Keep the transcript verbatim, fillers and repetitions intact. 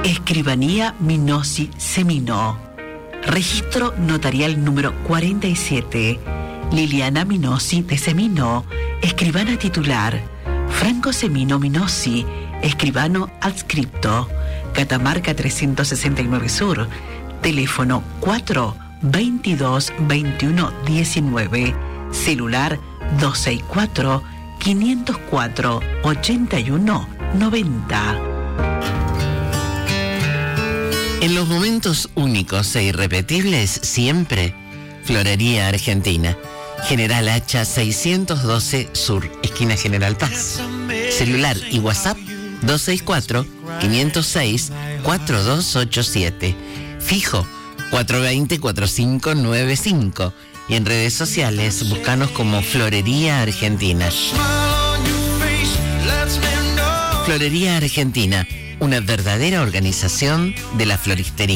Escribanía Minosi Seminó. Registro notarial número cuarenta y siete. Liliana Minosi de Seminó, escribana titular. Franco Semino Minosi, escribano adscripto. Catamarca trescientos sesenta y nueve Sur. Teléfono cuatro veintidós veintiuno diecinueve. Celular dos seis cuatro, quinientos cuatro, ochenta y uno noventa. En los momentos únicos e irrepetibles, siempre, Florería Argentina. General Hacha seiscientos doce Sur, esquina General Paz. Celular y WhatsApp dos seis cuatro, quinientos seis, cuatro dos ocho siete. Fijo cuatro dos cero, cuatro cinco nueve cinco. Y en redes sociales, búscanos como Florería Argentina. Florería Argentina, una verdadera organización de la floristería.